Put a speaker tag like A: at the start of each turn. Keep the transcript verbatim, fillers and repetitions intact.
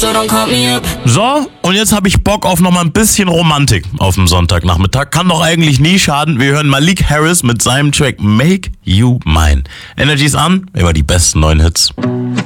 A: So, und jetzt habe ich Bock auf noch mal ein bisschen Romantik auf dem Sonntagnachmittag. Kann doch eigentlich nie schaden. Wir hören Malik Harris mit seinem Track Make You Mine. Energy ist an, über die besten neuen Hits.